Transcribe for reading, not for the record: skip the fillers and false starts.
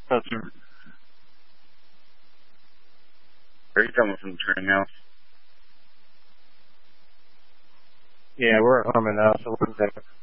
Are you coming from the training house? Yeah, we're at Harmon now, so we're there.